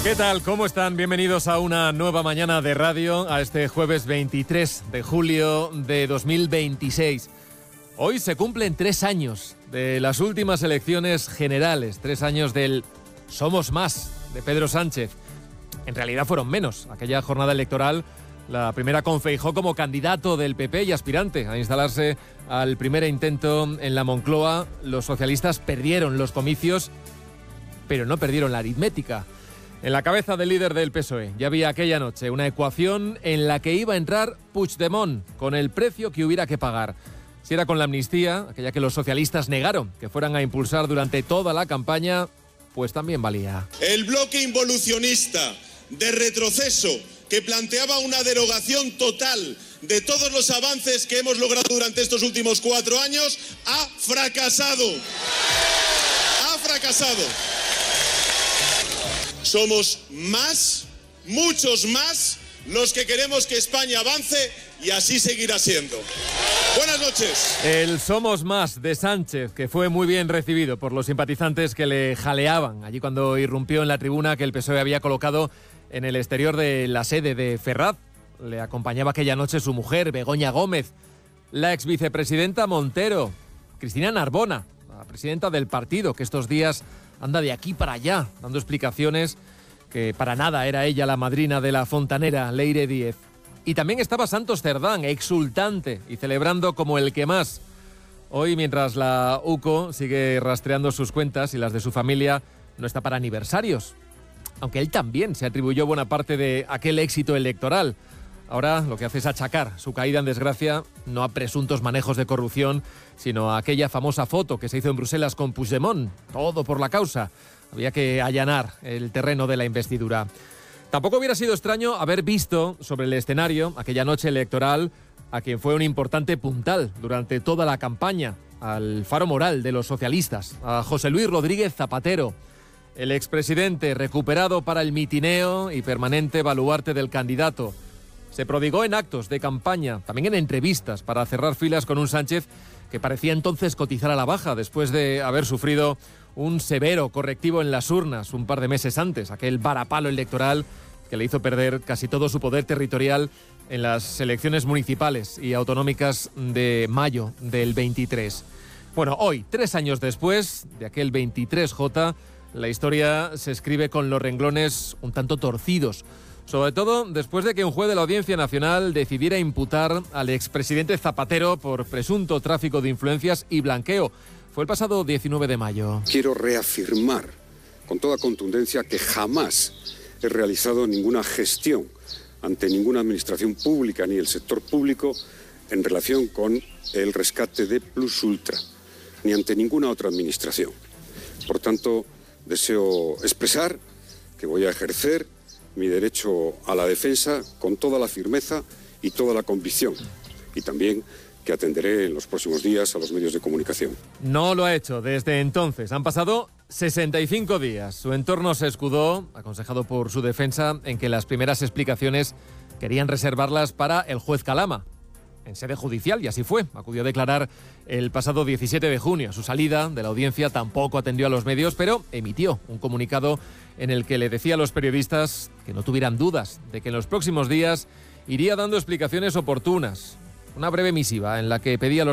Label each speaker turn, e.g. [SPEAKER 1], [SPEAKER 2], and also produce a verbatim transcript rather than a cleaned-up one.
[SPEAKER 1] ¿Qué tal? ¿Cómo están? Bienvenidos a una nueva mañana de radio, a este jueves veintitrés de julio de dos mil veintiséis. Hoy se cumplen tres años de las últimas elecciones generales, tres años del Somos Más de Pedro Sánchez. En realidad fueron menos. Aquella jornada electoral, la primera con Feijóo como candidato del P P y aspirante a instalarse al primer intento en la Moncloa. Los socialistas perdieron los comicios, pero no perdieron la aritmética. En la cabeza del líder del P S O E ya había aquella noche una ecuación en la que iba a entrar Puigdemont con el precio que hubiera que pagar. Si era con la amnistía, aquella que los socialistas negaron que fueran a impulsar durante toda la campaña, pues también valía.
[SPEAKER 2] El bloque involucionista de retroceso que planteaba una derogación total de todos los avances que hemos logrado durante estos últimos cuatro años ha fracasado. Ha fracasado. Somos más, muchos más, los que queremos que España avance y así seguirá siendo. Buenas noches.
[SPEAKER 1] El Somos Más de Sánchez, que fue muy bien recibido por los simpatizantes que le jaleaban allí cuando irrumpió en la tribuna que el P S O E había colocado en el exterior de la sede de Ferraz. Le acompañaba aquella noche su mujer, Begoña Gómez, la exvicepresidenta Montero, Cristina Narbona, la presidenta del partido, que estos días anda de aquí para allá, dando explicaciones que para nada era ella la madrina de la fontanera, Leire Díez. Y también estaba Santos Cerdán, exultante y celebrando como el que más. Hoy, mientras la U C O sigue rastreando sus cuentas y las de su familia, no está para aniversarios. Aunque él también se atribuyó buena parte de aquel éxito electoral. Ahora lo que hace es achacar su caída en desgracia no a presuntos manejos de corrupción, sino a aquella famosa foto que se hizo en Bruselas con Puigdemont. Todo por la causa. Había que allanar el terreno de la investidura. Tampoco hubiera sido extraño haber visto sobre el escenario aquella noche electoral a quien fue un importante puntal durante toda la campaña, al faro moral de los socialistas, a José Luis Rodríguez Zapatero, el expresidente recuperado para el mitineo y permanente baluarte del candidato. Se prodigó en actos de campaña, también en entrevistas, para cerrar filas con un Sánchez que parecía entonces cotizar a la baja después de haber sufrido un severo correctivo en las urnas un par de meses antes, aquel varapalo electoral que le hizo perder casi todo su poder territorial en las elecciones municipales y autonómicas de mayo del veintitrés. Bueno, hoy, tres años después de aquel veintitrés J, la historia se escribe con los renglones un tanto torcidos. Sobre todo después de que un juez de la Audiencia Nacional decidiera imputar al expresidente Zapatero por presunto tráfico de influencias y blanqueo. Fue el pasado diecinueve de mayo.
[SPEAKER 3] Quiero reafirmar con toda contundencia que jamás he realizado ninguna gestión ante ninguna administración pública ni el sector público en relación con el rescate de Plus Ultra, ni ante ninguna otra administración. Por tanto, deseo expresar que voy a ejercer mi derecho a la defensa con toda la firmeza y toda la convicción, y también que atenderé en los próximos días a los medios de comunicación.
[SPEAKER 1] No lo ha hecho desde entonces. Han pasado sesenta y cinco días. Su entorno se escudó, aconsejado por su defensa, en que las primeras explicaciones querían reservarlas para el juez Calama, en sede judicial, y así fue. Acudió a declarar el pasado diecisiete de junio. A su salida de la audiencia tampoco atendió a los medios, pero emitió un comunicado en el que le decía a los periodistas que no tuvieran dudas de que en los próximos días iría dando explicaciones oportunas. Una breve misiva en la que pedía a los